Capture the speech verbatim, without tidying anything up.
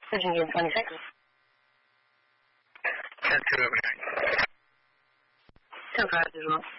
Switching in twenty-six. ten two over nine. ten five as well.